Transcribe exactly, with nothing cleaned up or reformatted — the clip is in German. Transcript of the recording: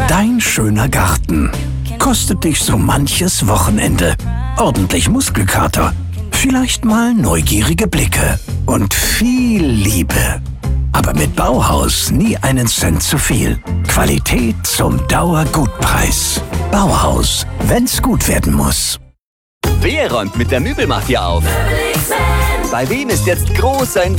Dein schöner Garten kostet dich so manches Wochenende. Ordentlich Muskelkater, vielleicht mal neugierige Blicke und viel Liebe. Aber mit Bauhaus nie einen Cent zu viel. Qualität zum Dauergutpreis. Bauhaus, wenn's gut werden muss. Wer räumt mit der Möbelmafia auf? Bei wem ist jetzt großer